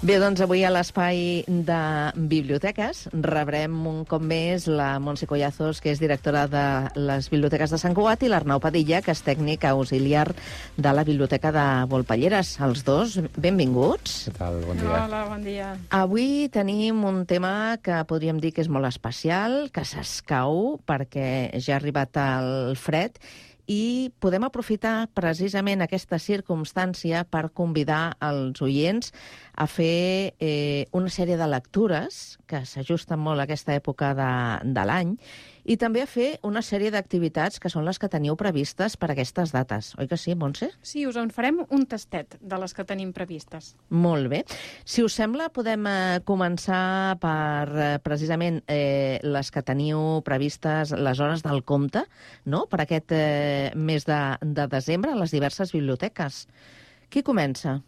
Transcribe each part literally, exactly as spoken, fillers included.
Bé, doncs avui a l'espai de biblioteques rebrem un cop més la Montse Collazos, que és directora de les Biblioteques de Sant Cugat, i l'Arnau Padilla, que és tècnic auxiliar de la Biblioteca de Volpelleres. Els dos, benvinguts. Què tal? Bon dia. Hola, bon dia. Avui tenim un tema que podríem dir que és molt especial, que s'escau perquè ja ha arribat el fred, i podem aprofitar precisament aquesta circumstància per convidar els oients a fer eh, una sèrie de lectures que s'ajusten molt a aquesta època de, de l'any, i també a fer una sèrie d'activitats que són les que teniu previstes per aquestes dates. Oi que sí, Montse? Sí, us en farem un tastet de les que tenim previstes. Molt bé. Si us sembla, podem eh, començar per eh, precisament eh, les que teniu previstes, les hores del conte, no?, per aquest eh, mes de, de desembre a les diverses biblioteques. Qui comença?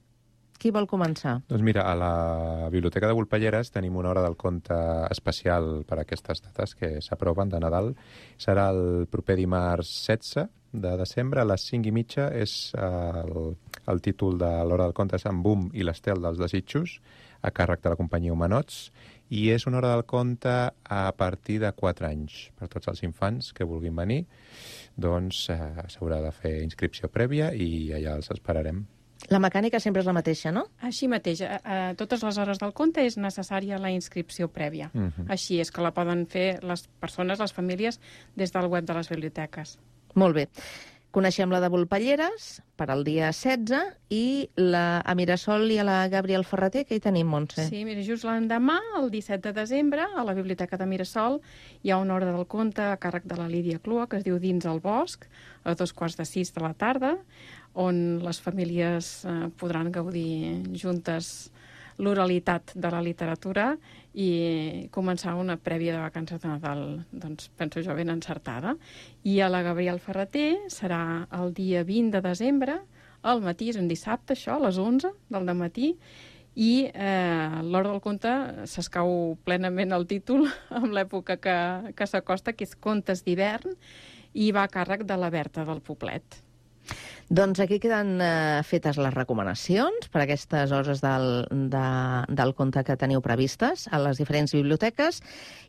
Qui vol començar? Doncs mira, a la Biblioteca de Volpelleres tenim una hora del conte especial per a aquestes dates que s'aproven de Nadal. Serà el proper dimarts setze de desembre a les cinc i mitja. És el, el títol de l'hora del conte és En Boom i l'estel dels desitjos, a càrrec de la companyia Humanots, i és una hora del conte a partir de quatre anys. Per tots els infants que vulguin venir, doncs eh, s'haurà de fer inscripció prèvia i allà els esperarem. La mecànica sempre és la mateixa, no? Així mateix, a, a totes les hores del conte és necessària la inscripció prèvia. Uh-huh. Així és que la poden fer les persones, les famílies, des del web de les biblioteques. Molt bé. Coneixem la de Volpelleres per al dia setze, i la a Mirasol i a la Gabriel Ferreter, que hi tenim, Montse? Sí, mira, just l'endemà, el disset de desembre, a la Biblioteca de Mirasol, hi ha una hora del conte a càrrec de la Lídia Clua, que es diu Dins el bosc, a dos quarts de sis de la tarda, on les famílies eh, podran gaudir juntes l'oralitat de la literatura i començar una prèvia de vacances de Nadal, doncs penso jo ben encertada. I a la Gabriel Ferreter serà el dia vint de desembre, al matí, és un dissabte això, a les onze del dematí, i eh, l'hora del conte s'escau plenament el títol amb l'època que, que s'acosta, que és Contes d'hivern, i va a càrrec de la Berta del Poblet. Doncs aquí queden eh, fetes les recomanacions per aquestes hores del, de, del conte que teniu previstes a les diferents biblioteques,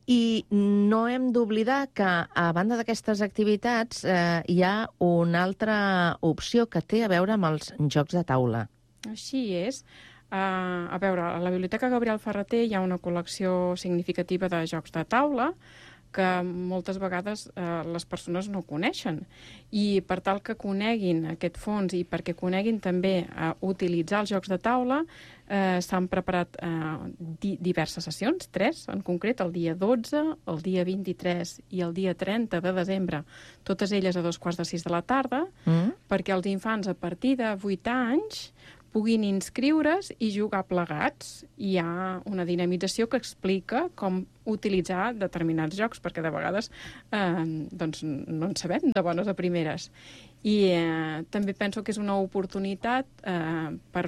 i no hem d'oblidar que, a banda d'aquestes activitats, eh, hi ha una altra opció que té a veure amb els jocs de taula. Així és. Uh, a veure, a la Biblioteca Gabriel Ferreter hi ha una col·lecció significativa de jocs de taula que moltes vegades eh, les persones no coneixen. I per tal que coneguin aquest fons i perquè coneguin també eh, utilitzar els jocs de taula, eh, s'han preparat eh, di diverses sessions, tres en concret, el dia dotze, el dia vint-i-tres i el dia trenta de desembre, totes elles a dos quarts de sis de la tarda, mm. perquè els infants a partir de vuit anys puguin inscriure's i jugar plegats. Hi ha una dinamització que explica com utilitzar determinats jocs, perquè de vegades eh, doncs no en sabem de bones a primeres. I eh, també penso que és una oportunitat eh, per,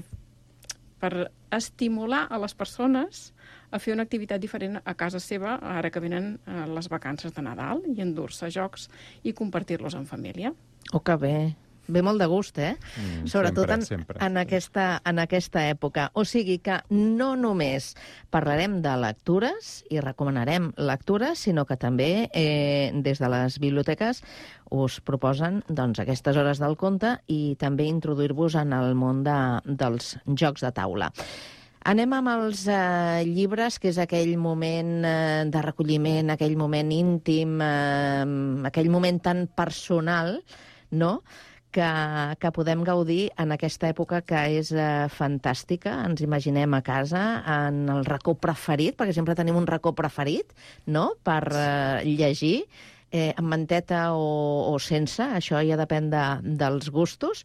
per estimular a les persones a fer una activitat diferent a casa seva, ara que venen eh, les vacances de Nadal, i endur-se jocs i compartir-los en família. Oh, que bé! Ve molt de gust, eh? Mm, Sobretot sempre, en, sempre. en, aquesta, en aquesta època. O sigui que no només parlarem de lectures i recomanarem lectures, sinó que també eh, des de les biblioteques us proposen doncs, aquestes hores del conte i també introduir-vos en el món de, dels jocs de taula. Anem amb els eh, llibres, que és aquell moment eh, de recolliment, aquell moment íntim, eh, aquell moment tan personal, no?, Que, que podem gaudir en aquesta època que és eh, fantàstica. Ens imaginem a casa, en el racó preferit, perquè sempre tenim un racó preferit, no?, per eh, llegir, eh, amb manteta o, o sense, això ja depèn de, dels gustos.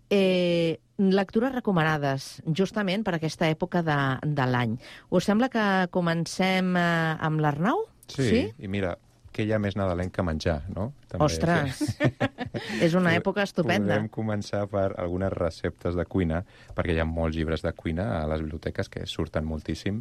Eh, lectures recomanades, justament per aquesta època de, de l'any. Us sembla que comencem eh, amb l'Arnau? Sí, sí, i mira, que hi ha més nadalenc que menjar, no? També, Ostres! Sí. És una època estupenda. Podem començar per algunes receptes de cuina, perquè hi ha molts llibres de cuina a les biblioteques que surten moltíssim.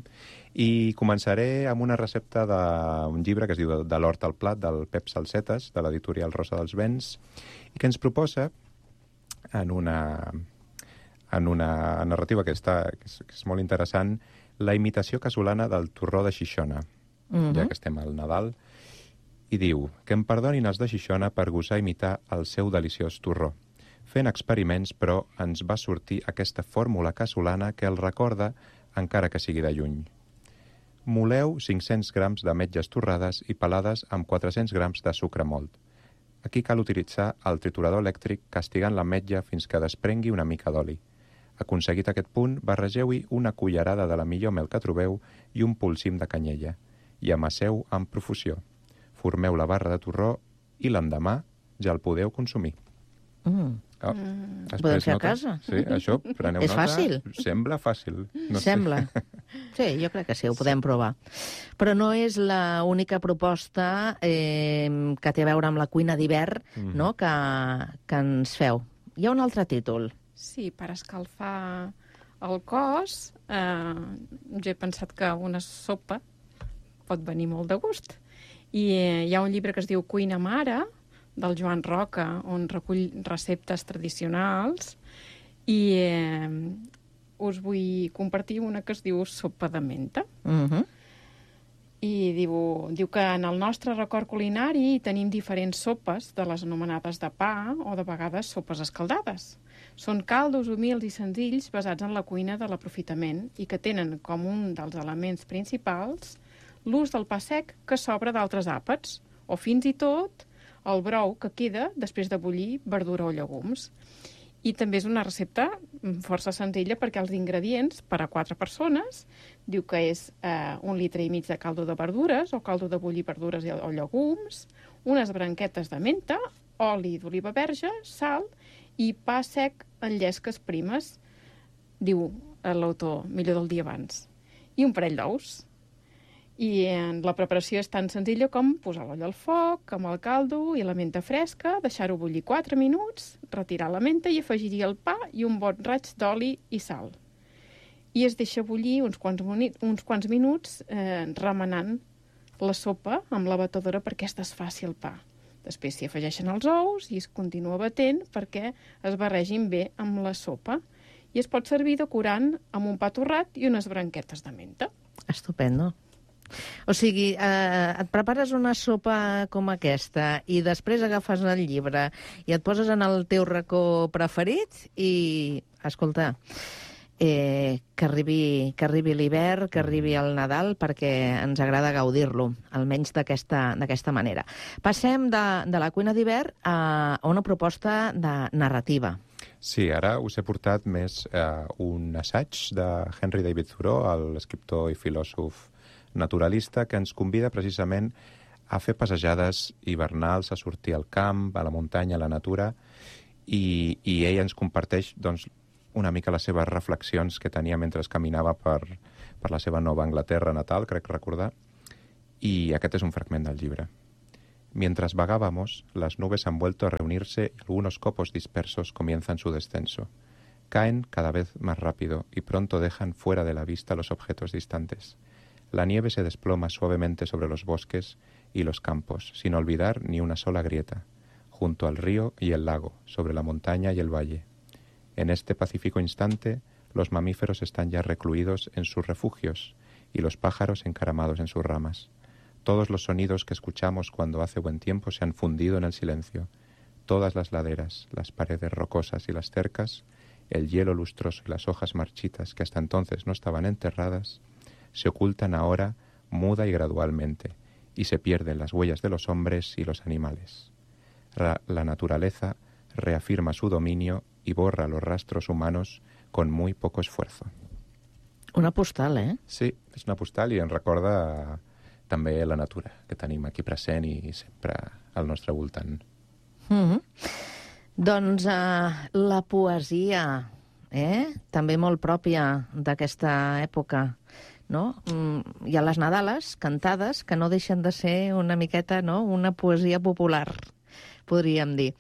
I començaré amb una recepta d'un llibre que es diu De l'hort al plat, del Pep Salsetes, de l'editorial Rosa dels Vents, i que ens proposa en una, en una narrativa que, està, que, és, que és molt interessant, la imitació casolana del torró de Xixona, uh-huh. ja que estem al Nadal, i diu que em perdonin els de Xixona per gosar imitar el seu deliciós torró. Fent experiments, però, ens va sortir aquesta fórmula casolana que el recorda encara que sigui de lluny. Moleu cinc-cents grams d'ametlles torrades i pelades amb quatre-cents grams de sucre mòlt. Aquí cal utilitzar el triturador elèctric castigant l'ametlla fins que desprengui una mica d'oli. Aconseguit aquest punt, barregeu-hi una cullerada de la millor mel que trobeu i un polsim de canyella, i amasseu amb profusió. Formeu la barra de torró i l'endemà ja el podeu consumir. Mm. Oh, mm. Podem fer a casa. Sí, això, preneu És nota. fàcil? Sembla fàcil. No Sembla. Sé. Sí, jo crec que sí, ho podem provar. Però no és l'única proposta eh, que té a veure amb la cuina d'hivern, mm. no?, que, que ens feu. Hi ha un altre títol. Sí, per escalfar el cos, eh, jo he pensat que una sopa pot venir molt de gust. I eh, hi ha un llibre que es diu Cuina Mare, del Joan Roca, on recull receptes tradicionals, i eh, us vull compartir una que es diu sopa de menta. Uh-huh. I diu, diu que en el nostre record culinari tenim diferents sopes, de les anomenades de pa o de vegades sopes escaldades. Són caldos humils i senzills basats en la cuina de l'aprofitament i que tenen com un dels elements principals l'ús del pa sec que sobra d'altres àpats, o fins i tot el brou que queda després de bullir verdura o llegums. I també és una recepta força senzilla perquè els ingredients per a quatre persones diu que és eh, un litre i mig de caldo de verdures o caldo de bullir verdures o llegums, unes branquetes de menta, oli d'oliva verge, sal i pa sec en llesques primes, diu l'autor, millor del dia abans, i un parell d'ous. I la preparació és tan senzilla com posar l'olla al foc, amb el caldo i la menta fresca, deixar-ho bullir quatre minuts, retirar la menta i afegir-hi el pa i un bon raig d'oli i sal. I es deixa bullir uns quants, uns quants minuts eh, remenant la sopa amb la batedora perquè es desfaci el pa. Després s'hi afegeixen els ous i es continua batent perquè es barregin bé amb la sopa i es pot servir decorant amb un pa torrat i unes branquetes de menta. Estupendo. O sigui, eh, et prepares una sopa com aquesta i després agafes el llibre i et poses en el teu racó preferit i, escolta, eh, que arribi, que arribi l'hivern, que arribi el Nadal, perquè ens agrada gaudir-lo, almenys d'aquesta d'aquesta manera. Passem de, de la cuina d'hivern a, a una proposta de narrativa. Sí, ara us he portat més eh, un assaig de Henry David Thoreau, l'escriptor i filòsof naturalista, que ens convida precisament a fer passejades hivernals, a sortir al camp, a la muntanya, a la natura, i, i ell ens comparteix doncs, una mica les seves reflexions que tenia mentre caminava per, per la seva Nova Anglaterra natal, crec recordar, y aquest es un fragment del llibre. Mientras vagábamos, las nubes han vuelto a reunirse y algunos copos dispersos comienzan su descenso. Caen cada vez más rápido y pronto dejan fuera de la vista los objetos distantes. La nieve se desploma suavemente sobre los bosques y los campos, sin olvidar ni una sola grieta, junto al río y el lago, sobre la montaña y el valle. En este pacífico instante, los mamíferos están ya recluidos en sus refugios y los pájaros encaramados en sus ramas. Todos los sonidos que escuchamos cuando hace buen tiempo se han fundido en el silencio. Todas las laderas, las paredes rocosas y las cercas, el hielo lustroso y las hojas marchitas que hasta entonces no estaban enterradas, se ocultan ahora muda y gradualmente, y se pierden las huellas de los hombres y los animales. Ra- la naturaleza reafirma su dominio y borra los rastros humanos con muy poco esfuerzo. Una postal, eh? Sí, és una postal i ens recorda també la natura, que tenim aquí present i sempre al nostre voltant. Mm-hmm. Doncs uh, la poesia, eh? També molt pròpia d'aquesta època, no? Mm, hi ha les Nadales cantades que no deixen de ser una miqueta, no?, una poesia popular, podríem dir.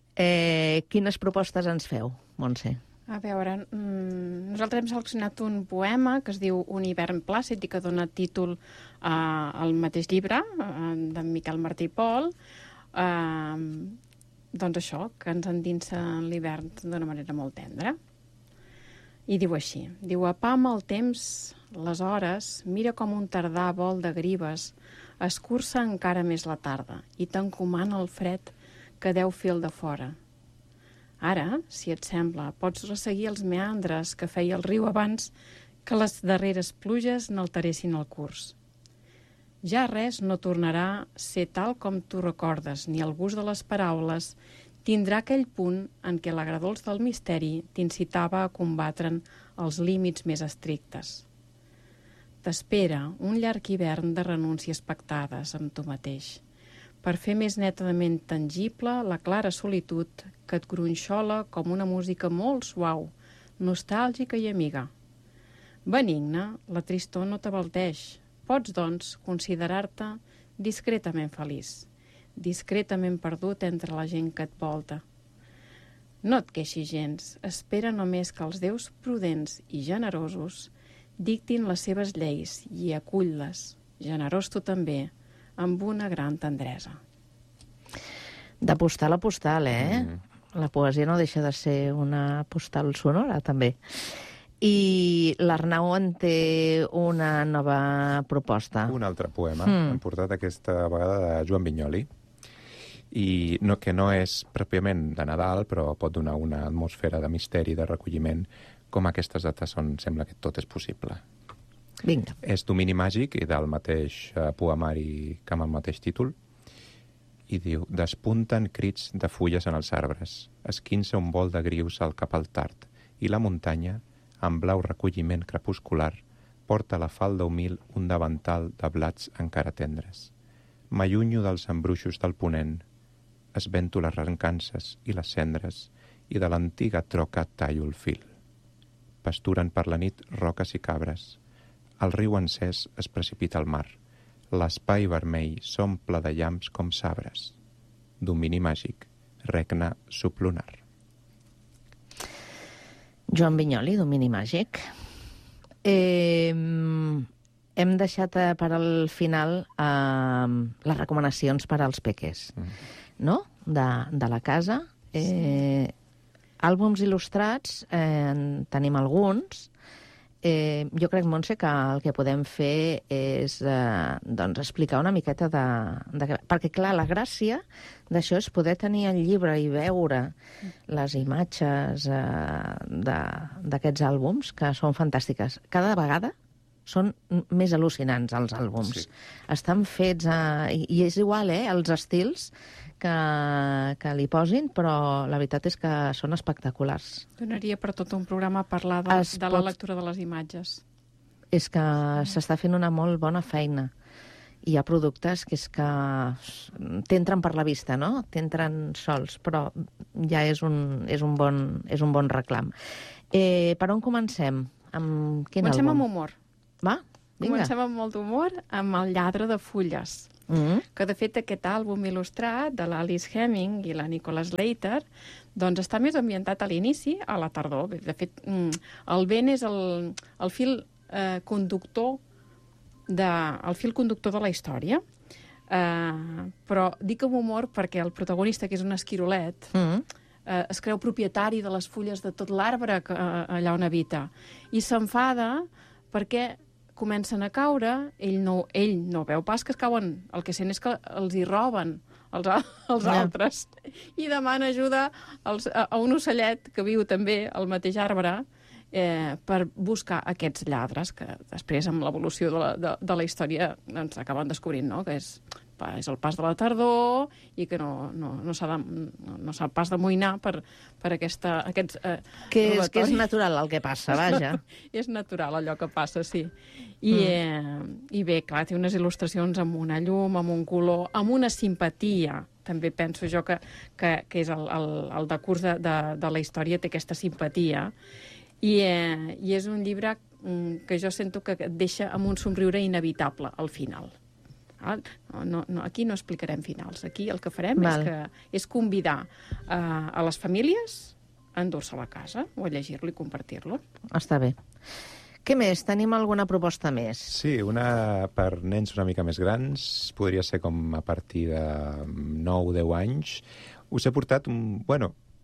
Eh, quines propostes ens feu, Montse? A veure, mmm, nosaltres hem seleccionat un poema que es diu Un hivern plàcid i que dona títol uh, al mateix llibre, uh, d'en Miquel Martí i Pol. Uh, doncs això, que ens endinsa en l'hivern d'una manera molt tendra. I diu així, diu, apama el temps, les hores, mira com un tardà vol de grives, escurça encara més la tarda i t'encomana el fred que deu fer el de fora. Ara, si et sembla, pots resseguir els meandres que feia el riu abans que les darreres pluges n'alteressin el curs. Ja res no tornarà a ser tal com tu recordes, ni el gust de les paraules tindrà aquell punt en què l'agradols del misteri t'incitava a combatre'n els límits més estrictes. T'espera un llarg hivern de renúncies pactades amb tu mateix, per fer més netament tangible la clara solitud que et gronxola com una música molt suau, nostàlgica i amiga. Benigna, la tristor no t'abalteix. Pots, doncs, considerar-te discretament feliç, discretament perdut entre la gent que et volta. No et queixis gens, espera només que els déus prudents i generosos dictin les seves lleis i acull-les, generós tu també, amb una gran tendresa. De postal a postal, eh? Mm. La poesia no deixa de ser una postal sonora, també. I l'Arnau en té una nova proposta. Un altre poema. Mm. Hem portat aquesta vegada de Joan Vinyoli, i no, que no és pròpiament de Nadal, però pot donar una atmosfera de misteri, de recolliment, com aquestes dates on sembla que tot és possible. Vinga. És Domini màgic i del mateix eh, poemari que amb el mateix títol, i diu: despunten crits de fulles en els arbres, esquinça un vol de grius al cap al tard, i la muntanya, amb blau recolliment crepuscular, porta a la falda humil un davantal de blats encara tendres. M'allunyo dels embruixos del ponent, esvento les rencances i les cendres, i de l'antiga troca tallo el fil. Pasturen per la nit roques i cabres. El riu encès es precipita al mar. L'espai vermell s'omple de llamps com sabres. Domini màgic, regne sublunar. Joan Vinyoli, Domini màgic. Eh, hem deixat per al final eh, les recomanacions per als peques, mm. no? De, de la casa. Eh, sí. Àlbums il·lustrats, eh, en tenim alguns. Eh, jo crec, Montse, que el que podem fer és eh, doncs explicar una miqueta de, de... Perquè, clar, la gràcia d'això és poder tenir el llibre i veure les imatges eh, d'aquests àlbums, que són fantàstiques. Cada vegada són més al·lucinants, els àlbums. Sí. Estan fets... A... I, I és igual, eh?, els estils que, que li posin, però la veritat és que són espectaculars. Donaria per tot un programa parlar de, de la pot... lectura de les imatges. És que s'està fent una molt bona feina. Hi ha productes que és que t'entren per la vista, no? T'entren sols, però ja és un, és un, bon, és un bon reclam. Eh, per on comencem? Amb quin comencem àlbum? amb humor. Va, vinga. Comencem amb molt d'humor, amb El lladre de fulles. Mm-hmm. Que, de fet, aquest àlbum il·lustrat de l'Alice Hemming i la Nicholas Slater doncs està més ambientat a l'inici, a la tardor. De fet, el vent és el, el fil eh, conductor de, el fil conductor de la història. Eh, però dic amb humor perquè el protagonista, que és un esquirolet, mm-hmm. eh, es creu propietari de les fulles de tot l'arbre que, eh, allà on habita. I s'enfada perquè comencen a caure, ell no, ell no veu pas que es cauen, el que sent és que els hi roben els, els yeah. altres, i demana ajuda als, a, a un ocellet que viu també al mateix arbre eh, per buscar aquests lladres, que després, amb l'evolució de, la, de, de la història, doncs acaben descobrint, no?, que és, és el pas de la tardor i que no, no, no s'ha no, no s'ha pas d'amoïnar per, per aquesta, aquests eh, que, és, que és natural el que passa, vaja. És natural allò que passa, sí. I, mm. eh, I bé, clar, té unes il·lustracions amb una llum, amb un color, amb una simpatia. També penso jo que, que, que és el, el, el decurs de, de, de la història, té aquesta simpatia. I, eh, i és un llibre que jo sento que et deixa amb un somriure inevitable al final. No, no, no, aquí no explicarem finals. Aquí el que farem és, que, és convidar uh, a les famílies a endur-se a la casa o a llegir-lo i compartir-lo. Està bé. Què més? Tenim alguna proposta més? Sí, una per nens una mica més grans. Podria ser com a partir de nou o deu anys. Us he portat un... Bueno,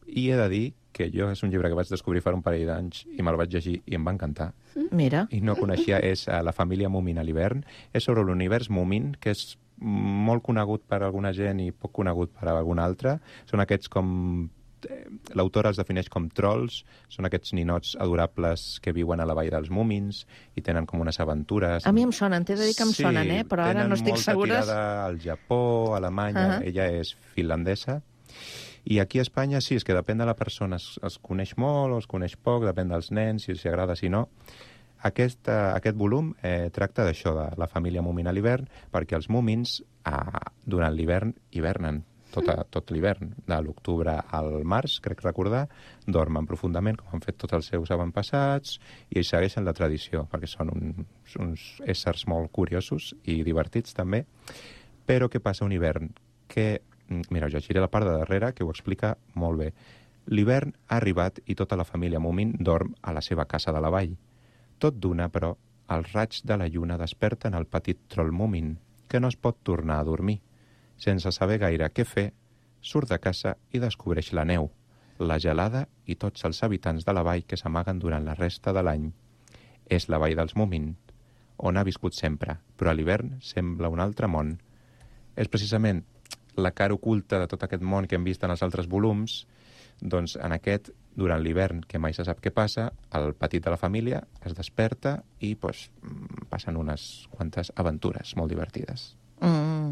I he de dir que jo és un llibre que vaig descobrir fa un parell d'anys i me'l vaig llegir i em va encantar. Mira. I no coneixia, és uh, La família Moomin a l'hivern. És sobre l'univers Moomin, que és molt conegut per alguna gent i poc conegut per alguna altra. Són aquests com... L'autora els defineix com trolls, són aquests ninots adorables que viuen a la vall dels Moomins i tenen com unes aventures. A mi em sonen, t'he de dir que em sí, sonen, eh? Però ara no estic segura. Tenen molta tirada al Japó, a Alemanya, uh -huh. Ella és finlandesa. I aquí a Espanya sí, és que depèn de la persona, es, es coneix molt o es coneix poc, depèn dels nens, si els agrada, si no. Aquest, uh, aquest volum eh, tracta d'això, de la família Moomin a l'hivern, perquè els Moomins uh, durant l'hivern hivernen. Tot, a, tot l'hivern, de l'octubre al març, crec recordar, dormen profundament, com han fet tots els seus avantpassats, i ells segueixen la tradició, perquè són un, uns éssers molt curiosos i divertits, també. Però què passa un hivern? Que, mira, us llegiré la part de darrere, que ho explica molt bé. L'hivern ha arribat i tota la família Moomin dorm a la seva casa de la vall. Tot d'una, però, els raigs de la lluna desperten el petit troll Moomin, que no es pot tornar a dormir. Sense saber gaire què fer, surt de casa i descobreix la neu, la gelada i tots els habitants de la vall que s'amaguen durant la resta de l'any. És la vall dels Moomin, on ha viscut sempre, però a l'hivern sembla un altre món. És precisament la cara oculta de tot aquest món que hem vist en els altres volums, doncs en aquest, durant l'hivern, que mai se sap què passa, el petit de la família es desperta i pues, passen unes quantes aventures molt divertides. Mm.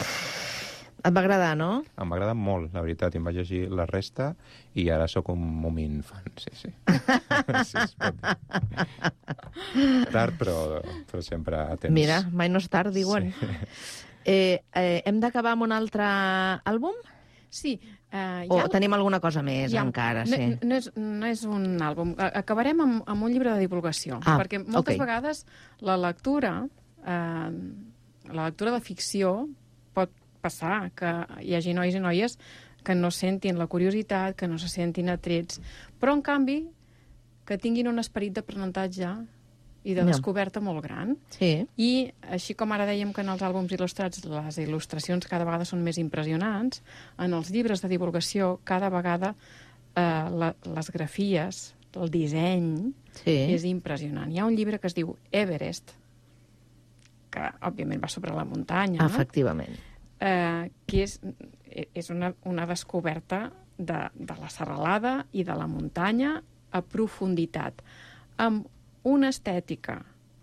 Et va agradar, no? Em va agradar molt, la veritat, i em vaig llegir la resta i ara sóc un Moomin fan, sí, sí. sí es pot dir. Tard, però, però sempre a temps. Mira, mai no és tard, diuen. Sí. Eh, eh, hem d'acabar amb un altre àlbum? Sí. Uh, o ha... tenim alguna cosa més ha... encara? No, sí. no, és, no és un àlbum. Acabarem amb, amb un llibre de divulgació, ah, perquè moltes okay. vegades la lectura, eh, la lectura de ficció pot passar que hi hagi nois i noies que no sentin la curiositat, que no se sentin atrets, però en canvi que tinguin un esperit d'aprenentatge i de descoberta molt gran. Sí. I així com ara dèiem que en els àlbums il·lustrats les il·lustracions cada vegada són més impressionants, en els llibres de divulgació cada vegada eh, la, les grafies, el disseny, sí. és impressionant. Hi ha un llibre que es diu Everest, que òbviament va sobre la muntanya, efectivament. No? Eh, que és, és una, una descoberta de, de la serralada i de la muntanya a profunditat, amb una estètica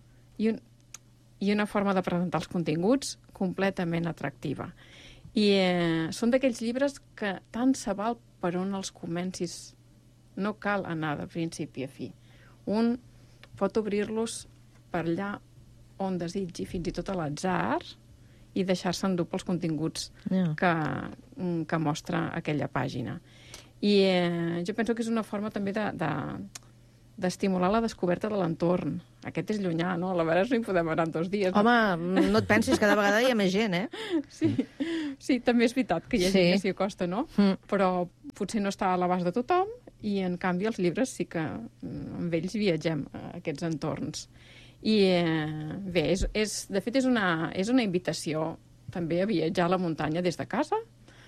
i, un, i una forma de presentar els continguts completament atractiva. I eh, són d'aquells llibres que tant se val per on els comencis. No cal anar de principi a fi. Un pot obrir-los per allà on desitgi, fins i tot a l'atzar, i deixar-se endur pels continguts yeah. que, que mostra aquella pàgina. I eh, jo penso que és una forma també de, de, d'estimular la descoberta de l'entorn. Aquest és llunyà, no? A la Veres no hi podem anar en dos dies. Home, no, no et pensis, cada vegada hi ha més gent, eh? Sí, sí, també és veritat que hi ha sí. gent que s'hi acosta, no? Mm. Però potser no està a l'abast de tothom i, en canvi, els llibres sí que amb ells viatgem a aquests entorns. I eh, bé, és, és, de fet és una, és una invitació també a viatjar a la muntanya des de casa,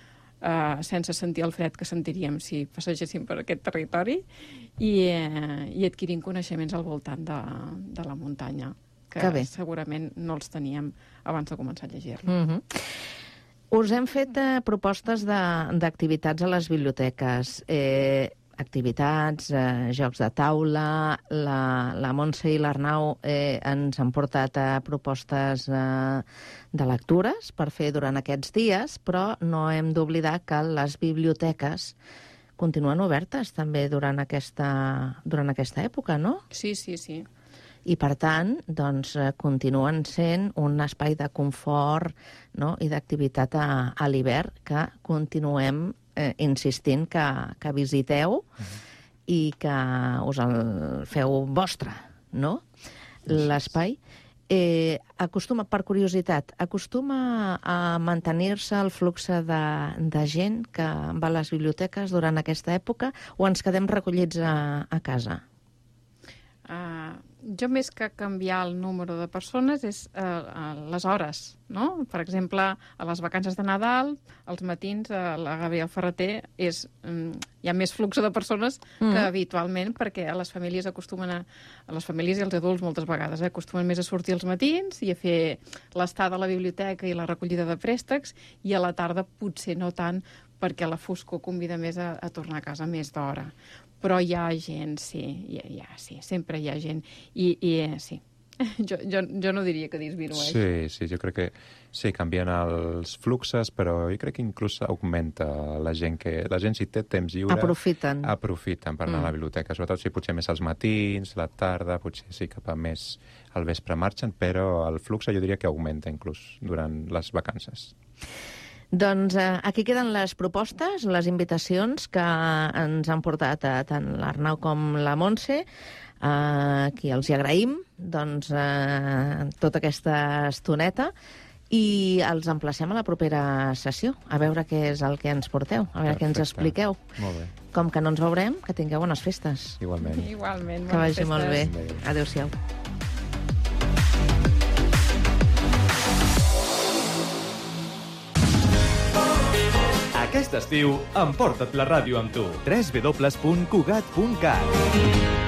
eh, sense sentir el fred que sentiríem si passegéssim per aquest territori i, eh, i adquirint coneixements al voltant de, de la muntanya, que, que segurament no els teníem abans de començar a llegir-lo. Mm-hmm. Us hem fet eh, propostes d'activitats a les biblioteques. Eh, activitats, eh, jocs de taula, la, la Montse i l'Arnau eh, ens han portat a propostes eh, de lectures per fer durant aquests dies, però no hem d'oblidar que les biblioteques continuen obertes també durant aquesta, durant aquesta època, no? Sí, sí, sí. I, per tant, doncs, continuen sent un espai de confort, no?, i d'activitat a, a l'hivern que continuem eh, insistint que, que visiteu uh-huh. i que us el feu vostre, no?, l'espai. Eh, acostuma, per curiositat, acostuma a mantenir-se el flux de, de gent que va a les biblioteques durant aquesta època o ens quedem recollits a, a casa? Uh, jo més que canviar el número de persones és eh, les hores, no? Per exemple, a les vacances de Nadal, als matins, a la Gabriel Ferrater, és, mm, hi ha més flux de persones mm. que habitualment, perquè a les famílies acostumen a... A les famílies i els adults moltes vegades eh, acostumen més a sortir als matins i a fer l'estada a la biblioteca i la recollida de préstecs, i a la tarda potser no tant, perquè la foscor convida més a, a tornar a casa més d'hora. Però hi ha gent, sí, hi ha, hi ha, sí, sempre hi ha gent. I, i eh, sí, jo, jo, jo no diria que disminueix. Sí, sí, jo crec que sí, canvien els fluxes, però jo crec que inclús augmenta la gent que... La gent, si té temps lliure... Aprofiten. Aprofiten per anar mm. a la biblioteca, sobretot si potser més als matins, la tarda, potser sí cap a més al vespre marxen, però el flux jo diria que augmenta inclús durant les vacances. Doncs eh, aquí queden les propostes, les invitacions que ens han portat eh, tant l'Arnau com la Montse, eh, qui els hi agraïm doncs, eh, tota aquesta estoneta, i els emplacem a la propera sessió, a veure què és el que ens porteu, a veure Perfecte. Què ens expliqueu. Molt bé. Com que no ens veurem, que tingueu bones festes. Igualment. Igualment, que vagi festes. molt bé. Adéu-siau. Aquest estiu, emporta't la ràdio amb tu. w w w punt cugat punt cat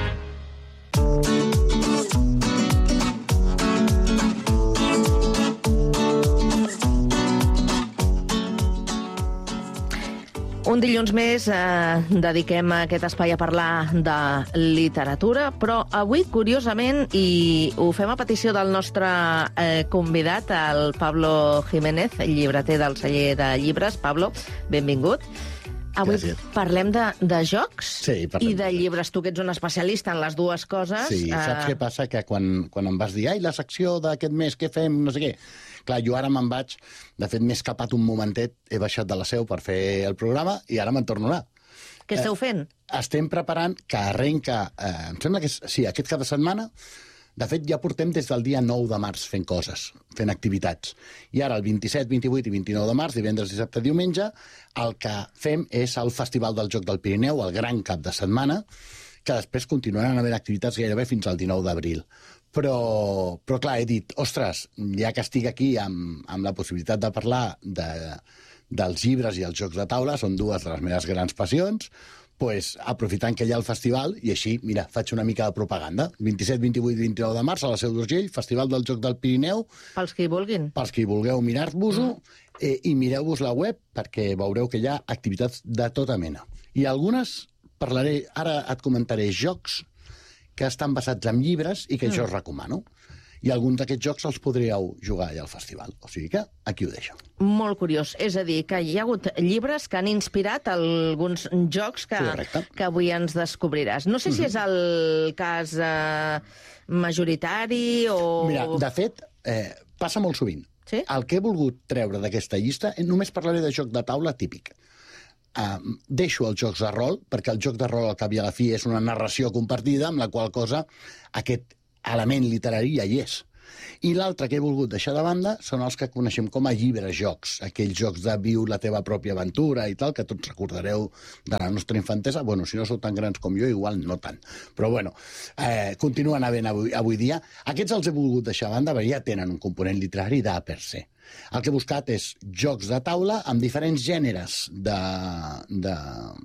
Un dilluns més eh, dediquem aquest espai a parlar de literatura, però avui, curiosament, i ho fem a petició del nostre eh, convidat, el Pablo Jiménez, llibreter del celler de llibres. Pablo, benvingut. Avui Gràcies. Parlem de, de jocs Sí, parlem i de de llibres. Tu que ets un especialista en les dues coses... Sí, saps què passa? Que quan, quan em vas dir ai, la secció d'aquest mes, què fem, no sé què... Clar, jo ara me'n vaig, de fet m'he escapat un momentet, he baixat de la seu per fer el programa i ara me'n torno a anar. Què esteu fent? Eh, estem preparant que arrenca, eh, em sembla que és, sí, aquest cap de setmana. De fet, ja portem des del dia nou de març fent coses, fent activitats. I ara, el vint-i-set, vint-i-vuit i vint-i-nou de març, divendres, dissabte, diumenge, el que fem és el Festival del Joc del Pirineu, el gran cap de setmana, que després continuaran havent activitats gairebé fins al dinou d'abril. Però, però clar, he dit, ostres, ja que estic aquí amb, amb la possibilitat de parlar de, dels llibres i els jocs de taula, són dues de les meves grans passions, pues, aprofitant que hi ha el festival, i així, mira, faig una mica de propaganda. vint-i-set, vint-i-vuit i vint-i-nou de març a la Seu d'Urgell, Festival del Joc del Pirineu. Pels que hi vulguin. Pels que hi vulgueu mirar-vos-ho, eh, i mireu-vos la web, perquè veureu que hi ha activitats de tota mena. I algunes, parlaré, ara et comentaré jocs que estan basats en llibres i que mm. jo us recomano. I alguns d'aquests jocs els podríeu jugar allà al festival. O sigui que aquí ho deixo. Molt curiós. És a dir, que hi ha hagut llibres que han inspirat alguns jocs que, que avui ens descobriràs. No sé si és el cas eh, majoritari o... Mira, de fet, eh, passa molt sovint. Sí? El que he volgut treure d'aquesta llista, només parlaré de joc de taula típic. Uh, deixo els jocs de rol, perquè el joc de rol al cap i a la fi és una narració compartida, amb la qual cosa aquest element literari ja hi és. I l'altre que he volgut deixar de banda són els que coneixem com a llibres-jocs, aquells jocs de viu la teva pròpia aventura i tal, que tots recordareu de la nostra infantesa. Bueno, si no sou tan grans com jo, igual no tant. Però bueno, eh, continuen havent avui, avui dia. Aquests els he volgut deixar de banda, perquè ja tenen un component literari de per se. El que he buscat és jocs de taula amb diferents gèneres de, de,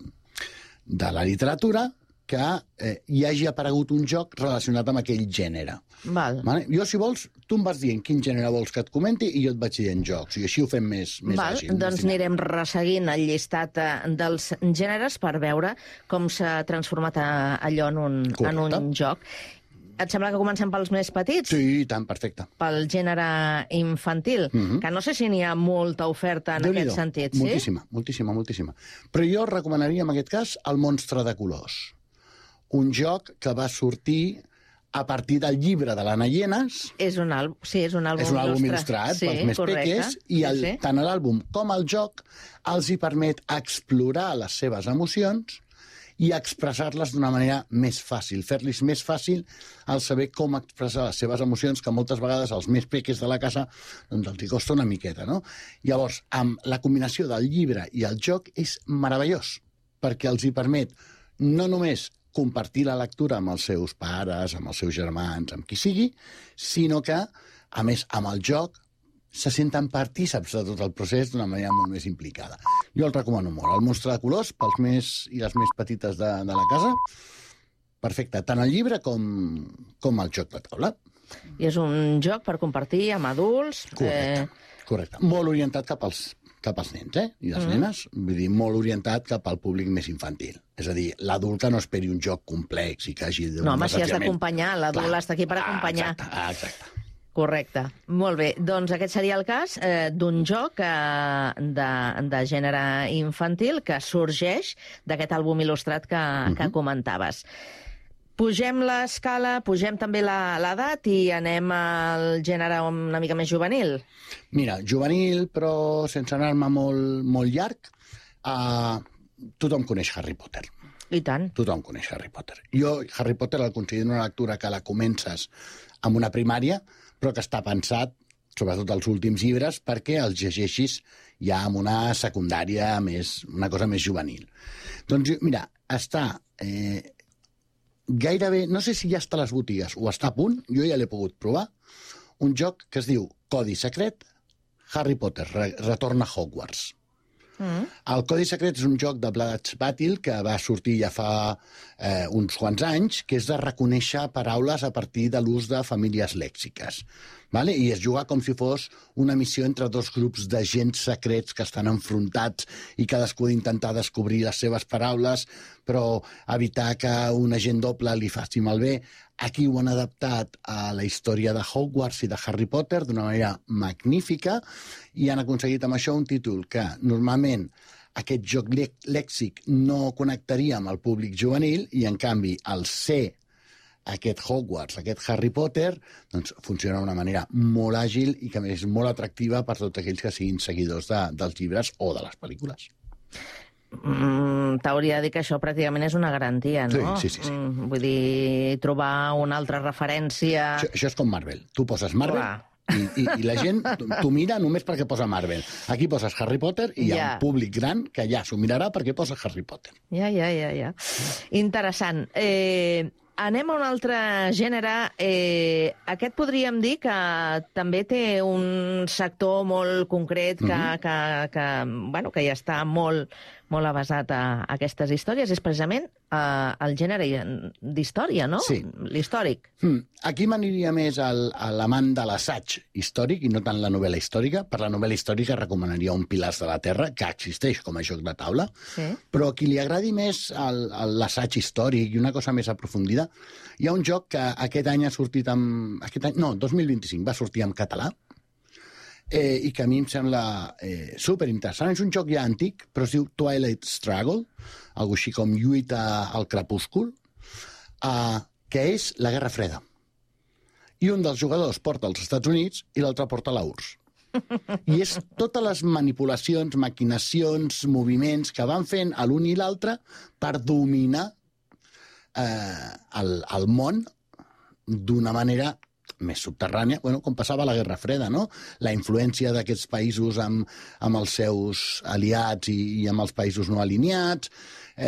de la literatura que eh, hi hagi aparegut un joc relacionat amb aquell gènere. Val. Vale? Jo, si vols, tu em vas dient quin gènere vols que et comenti i jo et vaig dient jocs, i així ho fem més, més Val, àgil. Doncs anirem resseguint el llistat eh, dels gèneres per veure com s'ha transformat a, allò en un, en un joc. Et sembla que comencem pels més petits? Sí, tant, perfecte. Pel gènere infantil, Mm-hmm. que no sé si n'hi ha molta oferta en Déu-n'hi-do. aquest sentit, sí? Moltíssima, moltíssima, moltíssima. Però jo recomanaria, en aquest cas, el Monstre de colors. Un joc que va sortir a partir del llibre de l'Anna Llenas. És un àlbum, sí, és un àlbum, És un àlbum il·lustrat, il·lustrat pels més correcte. peques, i el, sí, sí. tant l'àlbum com el joc els hi permet explorar les seves emocions i expressar-les d'una manera més fàcil, fer-los més fàcil al saber com expressar les seves emocions, que moltes vegades als més peques de la casa doncs els hi costa una miqueta, no? Llavors, amb la combinació del llibre i el joc és meravellós, perquè els hi permet no només compartir la lectura amb els seus pares, amb els seus germans, amb qui sigui, sinó que, a més, amb el joc, se senten partíceps de tot el procés d'una manera molt més implicada. Jo el recomano molt. El monstre de colors, pels més i les més petites de, de la casa, perfecte, tant el llibre com, com el joc de taula. I és un joc per compartir amb adults. Correcte, eh... correcte. Molt orientat cap als, cap als nens, eh? I les mm. nenes. Vull dir, molt orientat cap al públic més infantil. És a dir, l'adult que no esperi un joc complex i que hagi... No, home, si has d'acompanyar, l'adult està aquí per acompanyar. Exacte, exacte. Correcte. Molt bé. Doncs aquest seria el cas eh, d'un joc eh, de, de gènere infantil que sorgeix d'aquest àlbum il·lustrat que, uh-huh. que comentaves. Pugem l'escala, pugem també l'edat i anem al gènere una mica més juvenil. Mira, juvenil, però sense anar-me molt, molt llarg, eh, tothom coneix Harry Potter. I tant. Tothom coneix Harry Potter. Jo Harry Potter el considero una lectura que la comences amb una primària, però que està pensat, sobretot els últims llibres, perquè els llegeixis ja amb una secundària, més, una cosa més juvenil. Doncs, mira, està eh, gairebé, no sé si ja està a les botigues o està a punt, jo ja l'he pogut provar, un joc que es diu Codi Secret, Harry Potter, re, retorna a Hogwarts. Mm. El Codi Secret és un joc de Bloods Battle que va sortir ja fa eh, uns quants anys, que és de reconèixer paraules a partir de l'ús de famílies lèxiques. Vale? I es juga com si fos una missió entre dos grups d'agents secrets que estan enfrontats i cadascú d'intentar descobrir les seves paraules, però evitar que un agent doble li faci malbé. Aquí ho han adaptat a la història de Hogwarts i de Harry Potter d'una manera magnífica i han aconseguit amb això un títol que normalment aquest joc lèxic no connectaria amb el públic juvenil i, en canvi, al ser aquest Hogwarts, aquest Harry Potter, doncs funciona d'una manera molt àgil i que, a més, és molt atractiva per tots aquells que siguin seguidors de, dels llibres o de les pel·lícules. Mm, t'hauria de dir que això pràcticament és una garantia, no? Sí, sí, sí. sí. Mm, vull dir, trobar una altra referència... Això, això és com Marvel. Tu poses Marvel i, i, i la gent t'ho mira només perquè posa Marvel. Aquí poses Harry Potter i hi ha ja. un públic gran que ja s'ho mirarà perquè posa Harry Potter. Ja, ja, ja, ja. Interessant. Eh... Anem a un altre gènere. Eh, aquest podríem dir que també té un sector molt concret que, mm-hmm. que, que, bueno, que ja està molt, molt avasat a, a aquestes històries. És precisament eh, el gènere d'història, no? Sí. L'històric. Mm. Aquí m'aniria més al, a l'amant de l'assaig històric i no tant la novel·la històrica. Per la novel·la històrica recomanaria Un Pilars de la Terra, que existeix com a joc de taula, sí. Però a qui li agradi més l'assaig històric i una cosa més aprofundida, hi ha un joc que aquest any ha sortit amb... Aquest any, no, dos mil vint-i-cinc va sortir en català eh, i que a mi em sembla eh, superinteressant. És un joc ja antic, però es diu Twilight Struggle, algo així com lluita al crepúscul, eh, que és la Guerra Freda. I un dels jugadors porta als Estats Units i l'altre porta a l'U R S S. I és totes les manipulacions, maquinacions, moviments que van fent a l'un i l'altre per dominar eh, el, el món d'una manera més subterrània, bueno, com passava a la Guerra Freda, no? La influència d'aquests països amb, amb els seus aliats i, i amb els països no alineats,